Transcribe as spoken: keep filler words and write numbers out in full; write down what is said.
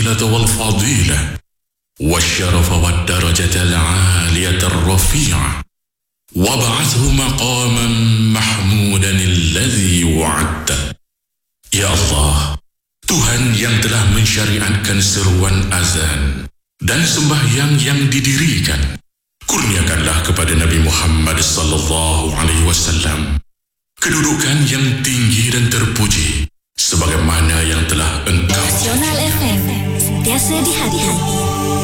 الوسيلة والفضيلة والشرف والدرجة العالية الرفيعة وابعثه مقاما محمودا الذي وعدته. Ya Allah, Tuhan yang telah mensyariatkan seruan azan dan sembahyang yang didirikan, kurniakanlah kepada Nabi Muhammad sallallahu alaihi wasallam kedudukan yang tinggi dan terpuji sebagaimana yang telah Engkau. Nasional F M, sentiasa di hati.